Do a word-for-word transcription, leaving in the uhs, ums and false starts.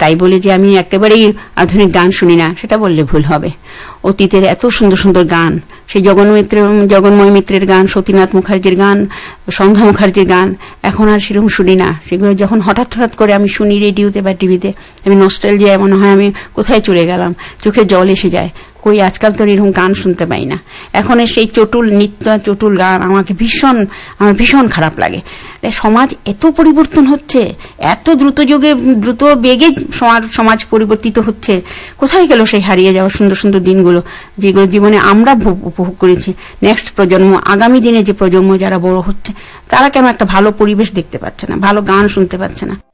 তাই বলে যে আমি একেবারেই আধুনিক গান শুনি না সেটা বললে ভুল হবে। অতীতের এত সুন্দর সুন্দর গান, সেই জগন্মিত্র জগন্ময় মিত্রের গান, সতীনাথ মুখার্জির গান, সন্ধ্যা মুখার্জির গান এখন আর সেরকম শুনি না। সেগুলো যখন হঠাৎ হঠাৎ করে আমি শুনি রেডিওতে বা টিভিতে, আমি নস্টালজিয়ায় মনে হয় আমি কোথায় চলে গেলাম, চোখে জল এসে যায়। কই আজকাল তো এরকম গান শুনতে পাই না। এখন সেই চটুল নৃত্য, চটুল গান আমাকে ভীষণ আমার ভীষণ খারাপ লাগে। সমাজ এত পরিবর্তন হচ্ছে, এত দ্রুত যোগে দ্রুত বেগে সমাজ সমাজ পরিবর্তিত হচ্ছে, কোথায় গেল সেই হারিয়ে যাওয়া সুন্দর সুন্দর দিনগুলো যেগুলো জীবনে আমরা উপভোগ করেছি। নেক্সট প্রজন্ম, আগামী দিনে যে প্রজন্ম যারা বড় হচ্ছে, তারা কেন একটা ভালো পরিবেশ দেখতে পাচ্ছে না, ভালো গান শুনতে পাচ্ছে না?